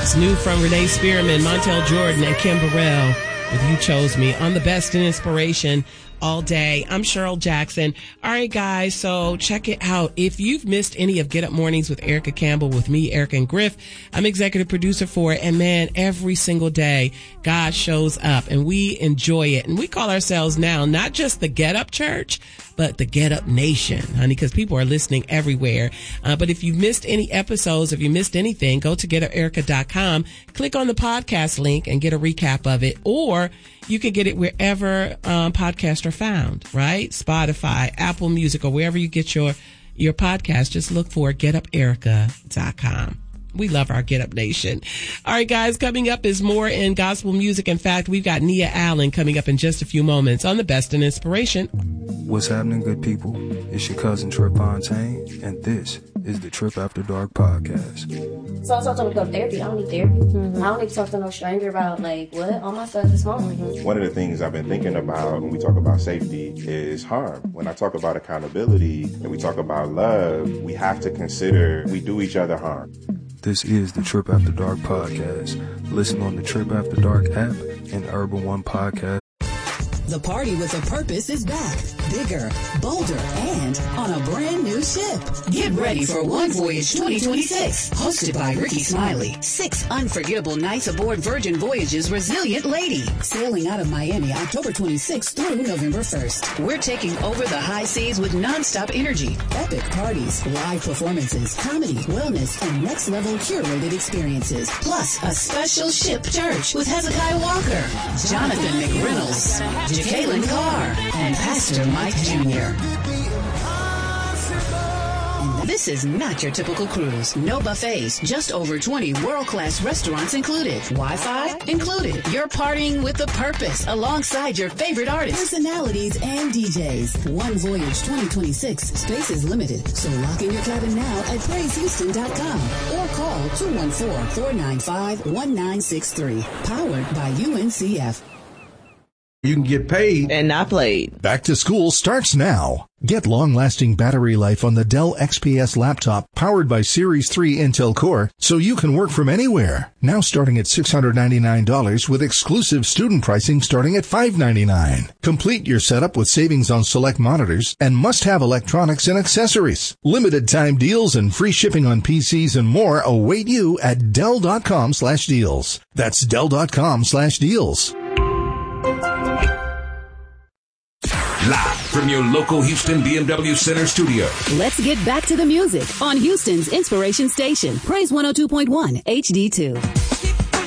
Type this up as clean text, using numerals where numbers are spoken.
It's new from Renee Spearman, Montel Jordan, and Kim Burrell with You Chose Me on the Best in Inspiration all day. I'm Cheryl Jackson. All right, guys, so check it out. If you've missed any of Get Up Mornings with Erica Campbell, with me, Erica and Griff, I'm executive producer for it. And man, every single day, God shows up and we enjoy it. And we call ourselves now not just the Get Up Church, but the Get Up Nation, honey, because people are listening everywhere. But if you've missed any episodes, if you missed anything, go to getuperica.com, click on the podcast link and get a recap of it. Or you can get it wherever podcasts are found, right? Spotify, Apple Music, or wherever you get your podcast. Just look for getuperica.com. We love our Get Up Nation. All right, guys, coming up is more in gospel music. In fact, we've got Nia Allen coming up in just a few moments on the Best in Inspiration. What's happening, good people? It's your cousin Trip Fontaine, and this is the Trip After Dark podcast. So I talk to them about therapy. I don't need therapy. Mm-hmm. I don't need to talk to no stranger about, like, what? All my stuff is home. Mm-hmm. One of the things I've been thinking about when we talk about safety is harm. When I talk about accountability and we talk about love, we have to consider we do each other harm. This is the Trip After Dark podcast. Listen on the Trip After Dark app and Urban One podcast. The party with a purpose is back, bigger, bolder, and on a brand new ship. Get ready for One Voyage 2026, hosted by Ricky Smiley. 6 unforgettable nights aboard Virgin Voyage's Resilient Lady, sailing out of Miami October 26th through November 1st. We're taking over the high seas with nonstop energy, epic parties, live performances, comedy, wellness, and next-level curated experiences. Plus, a special ship church with Hezekiah Walker, Jonathan McReynolds, Jacqueline Carr, and Pastor Mike Jr. And this is not your typical cruise. No buffets, just over 20 world-class restaurants included. Wi-Fi included. You're partying with a purpose alongside your favorite artists, personalities, and DJs. One Voyage 2026. Space is limited, so lock in your cabin now at PraiseHouston.com or call 214-495-1963. Powered by UNCF. You can get paid and not played. Back to school starts now. Get long-lasting battery life on the Dell XPS laptop powered by Series 3 Intel Core so you can work from anywhere. Now starting at $699 with exclusive student pricing starting at $599. Complete your setup with savings on select monitors and must-have electronics and accessories. Limited time deals and free shipping on PCs and more await you at Dell.com/deals. That's Dell.com/deals. Live from your local Houston BMW Center studio. Let's get back to the music on Houston's Inspiration Station. Praise 102.1 HD2.